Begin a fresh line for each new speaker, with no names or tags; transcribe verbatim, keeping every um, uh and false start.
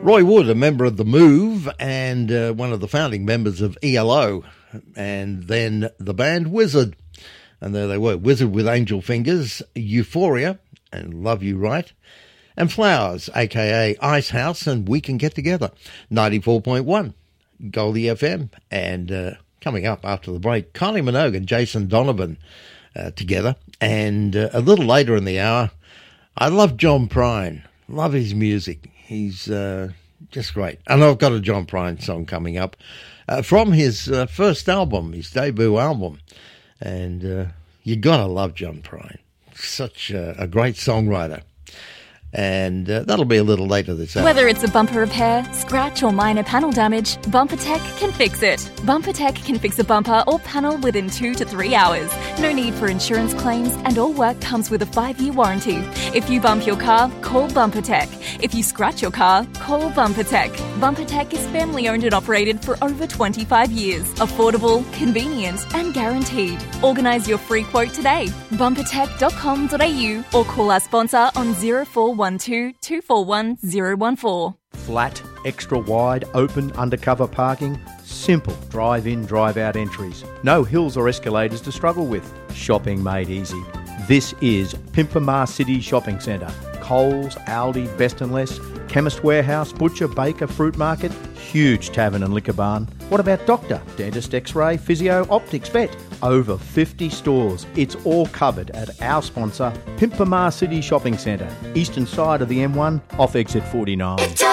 Roy Wood, a member of The Move and uh, one of the founding members of E L O, and then the band Wizard. And there they were, Wizard with Angel Fingers, Euphoria, and Love You Right, and Flowers, a k a. Ice House, and We Can Get Together, ninety-four point one, Goldie F M. And uh, coming up after the break, Kylie Minogue and Jason Donovan uh, together. And uh, a little later in the hour, I love John Prine, love his music. He's uh, just great. And I've got a John Prine song coming up uh, from his uh, first album, his debut album. And uh, you got to love John Prine. Such a, a great songwriter. And uh, that'll be a little later this hour.
Whether it's a bumper repair, scratch or minor panel damage, BumperTech can fix it. BumperTech can fix a bumper or panel within two to three hours. No need for insurance claims and all work comes with a five-year warranty. If you bump your car, call BumperTech. If you scratch your car, call BumperTech. BumperTech is family owned and operated for over twenty-five years. Affordable, convenient and guaranteed. Organise your free quote today. bumper tech dot com dot a u or call our sponsor on zero four one two, two four one, zero one four.
Flat, extra wide, open, undercover parking. Simple drive-in, drive-out entries. No hills or escalators to struggle with. Shopping made easy. This is Pimpamar City Shopping Centre. Coles, Aldi, Best and Less, Chemist Warehouse, Butcher, Baker, Fruit Market, huge tavern and liquor barn. What about doctor, dentist, x-ray, physio, optics, vet? Over fifty stores. It's all covered at our sponsor, Pimpamar City Shopping Centre, eastern side of the M one, off exit forty-nine.